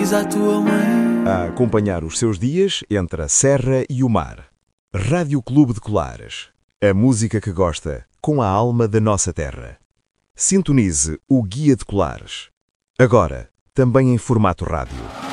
diz à tua mãe. A acompanhar os seus dias entre a serra e o mar. Rádio Clube de Colares. A música que gosta, com a alma da nossa terra. Sintonize o Guia de Colares. Agora, também em formato rádio.